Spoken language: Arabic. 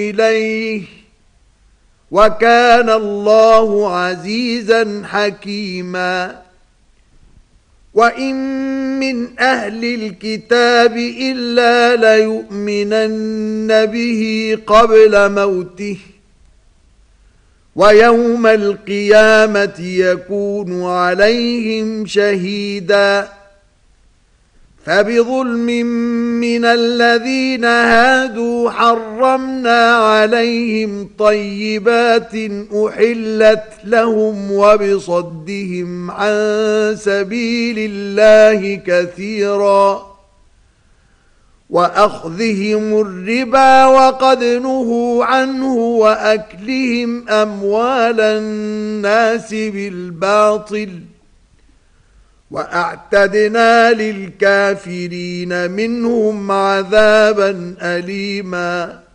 إليه وكان الله عزيزا حكيما وإن من أهل الكتاب إلا ليؤمنن به قبل موته ويوم القيامة يكون عليهم شهيدا فبظلم من الذين هادوا حرمنا عليهم طيبات أحلت لهم وبصدهم عن سبيل الله كثيرا وأخذهم الربا وقد نهوا عنه وأكلهم أموال الناس بالباطل وأعتدنا للكافرين منهم عذابا أليما